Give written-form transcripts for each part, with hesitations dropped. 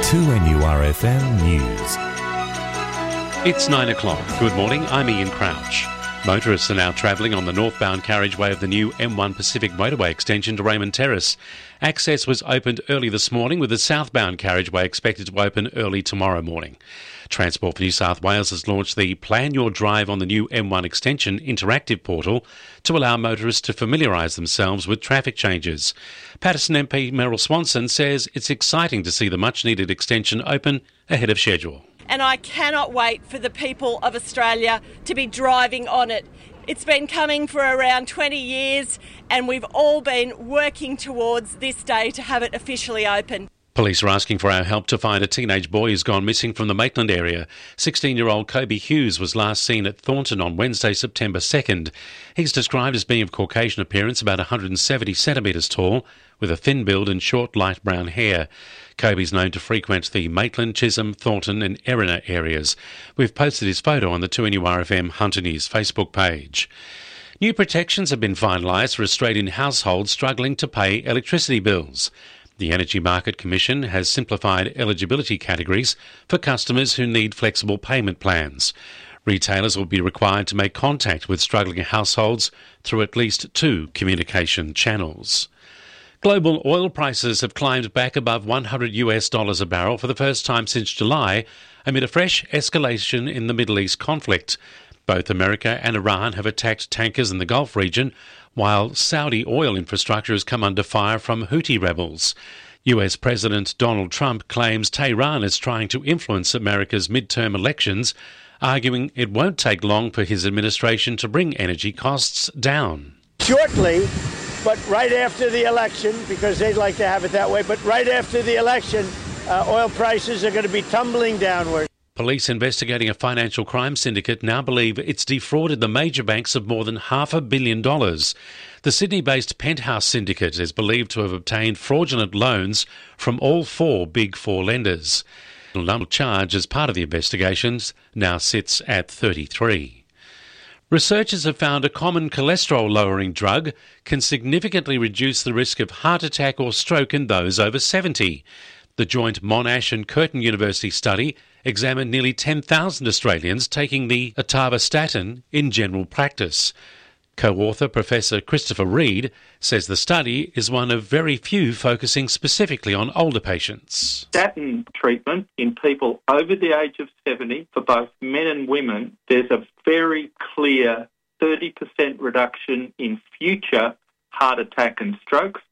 2NURFM News. It's 9 o'clock. Good morning, I'm Ian Crouch. Motorists are now travelling on the northbound carriageway of the new M1 Pacific motorway extension to Raymond Terrace. Access was opened early this morning, with the southbound carriageway expected to open early tomorrow morning. Transport for New South Wales has launched the Plan Your Drive on the new M1 extension interactive portal to allow motorists to familiarise themselves with traffic changes. Paterson MP Meryl Swanson says it's exciting to see the much-needed extension open ahead of schedule. And I cannot wait for the people of Australia to be driving on it. It's been coming for around 20 years and we've all been working towards this day to have it officially open. Police are asking for our help to find a teenage boy who's gone missing from the Maitland area. 16-year-old Kobe Hughes was last seen at Thornton on Wednesday, September 2nd. He's described as being of Caucasian appearance, about 170 centimetres tall, with a thin build and short light brown hair. Kobe's known to frequent the Maitland, Chisholm, Thornton and Erina areas. We've posted his photo on the 2NURFM Hunter News Facebook page. New protections have been finalised for Australian households struggling to pay electricity bills. The Energy Market Commission has simplified eligibility categories for customers who need flexible payment plans. Retailers will be required to make contact with struggling households through at least 2 communication channels. Global oil prices have climbed back above $100 a barrel for the first time since July, amid a fresh escalation in the Middle East conflict. Both America and Iran have attacked tankers in the Gulf region, while Saudi oil infrastructure has come under fire from Houthi rebels. US President Donald Trump claims Tehran is trying to influence America's midterm elections, arguing it won't take long for his administration to bring energy costs down. Shortly, but right after the election, because they'd like to have it that way, but right after the election, oil prices are going to be tumbling downward. Police investigating a financial crime syndicate now believe it's defrauded the major banks of more than $500 million. The Sydney-based Penthouse Syndicate is believed to have obtained fraudulent loans from all 4 Big Four lenders. The number charge as part of the investigations now sits at 33. Researchers have found a common cholesterol-lowering drug can significantly reduce the risk of heart attack or stroke in those over 70. The joint Monash and Curtin University study examined nearly 10,000 Australians taking the atorvastatin in general practice. Co-author Professor Christopher Reid says the study is one of very few focusing specifically on older patients. Statin treatment in people over the age of 70, for both men and women, there's a very clear 30% reduction in future heart attack and strokes.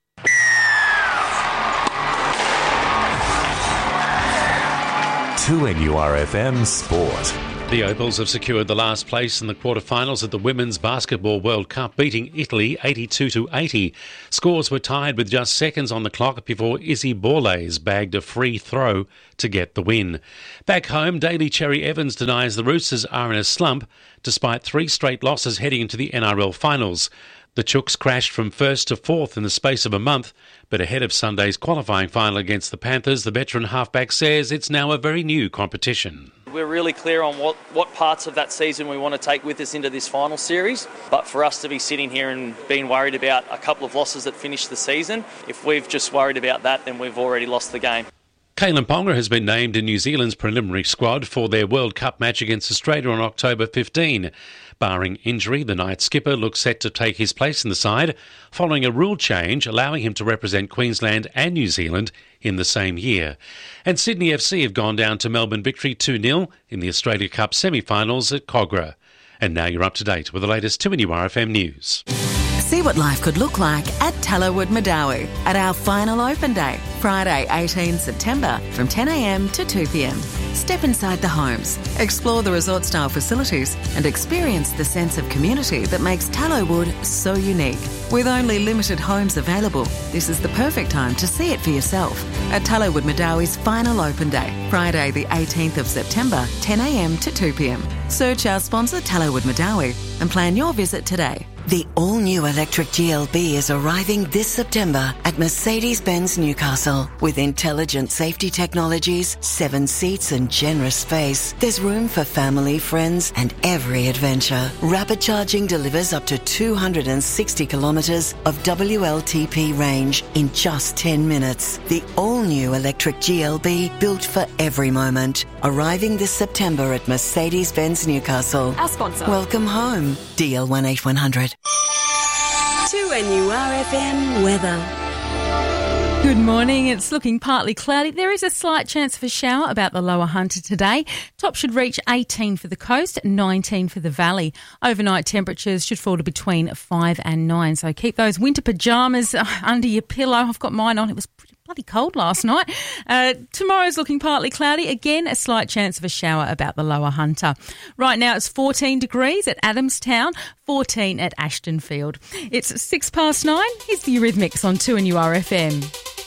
NURFM Sport. The Opals have secured the last place in the quarterfinals at the Women's Basketball World Cup, beating Italy 82-80. Scores were tied with just seconds on the clock before Izzy Borlase bagged a free throw to get the win. Back home, Daly Cherry Evans denies the Roosters are in a slump despite 3 straight losses heading into the NRL finals. The Chooks crashed from 1st to 4th in the space of a month, but ahead of Sunday's qualifying final against the Panthers, the veteran halfback says it's now a very new competition. We're really clear on what parts of that season we want to take with us into this final series, but for us to be sitting here and being worried about a couple of losses that finished the season, if we've just worried about that, then we've already lost the game. Kalen Ponga has been named in New Zealand's preliminary squad for their World Cup match against Australia on October 15. Barring injury, the night skipper looks set to take his place in the side, following a rule change allowing him to represent Queensland and New Zealand in the same year. And Sydney FC have gone down to Melbourne victory 2-0 in the Australia Cup semi-finals at Kogarah. And now you're up to date with the latest 2NURFM news. See what life could look like at Tallowood Madawi at our final open day, Friday 18 September from 10am to 2pm. Step inside the homes, explore the resort-style facilities and experience the sense of community that makes Tallowood so unique. With only limited homes available, this is the perfect time to see it for yourself at Tallowood Madawi's final open day, Friday the 18th of September, 10am to 2pm. Search our sponsor Tallowood Madawi and plan your visit today. The all-new electric GLB is arriving this September at Mercedes-Benz Newcastle. With intelligent safety technologies, 7 seats and generous space, there's room for family, friends and every adventure. Rapid charging delivers up to 260 kilometres of WLTP range in just 10 minutes. The all-new electric GLB built for every moment. Arriving this September at Mercedes-Benz Newcastle. Our sponsor. Welcome home. DL 18100. 2NURFM weather. Good morning. It's looking partly cloudy. There is a slight chance of a shower about the lower Hunter today. Top should reach 18 for the coast, 19 for the valley. Overnight temperatures should fall to between 5 and 9. So keep those winter pyjamas under your pillow. I've got mine on. It was pretty bloody cold last night. Tomorrow's looking partly cloudy. Again, a slight chance of a shower about the lower Hunter. Right now it's 14 degrees at Adamstown, 14 at Ashtonfield. It's 9:06. Here's the Eurythmics on 2NURFM.